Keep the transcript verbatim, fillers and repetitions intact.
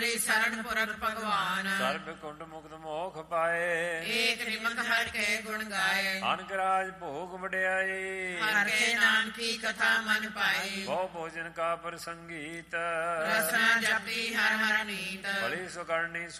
ਤੁਮਰੀ ਸਰਣ ਪੁਰਤ ਭਗਵਾਨ। ਸਰਬ ਕੁੰਡ ਮੁਕਤ ਮੋਖ ਪਾਏ। ਏਕ ਨਿਮਕ ਹਰ ਕੇ ਗੁਣ ਗਾਏ। ਅਨਕ ਰਾਜ ਭੋਗ ਵਡਿਆਈ। ਹਰ ਕੇ ਨਾਨਕੀ ਕਥਾ ਮਨ ਪਾਈ। ਬਹੁ ਭੋਜਨ ਕਾ ਪ੍ਰਸੰਗੀਤ। ਰਸਨਾ ਜਪੀ ਹਰ ਹਰ ਨੀਤ। ਬਲੀ ਸੁਕਰਣੀ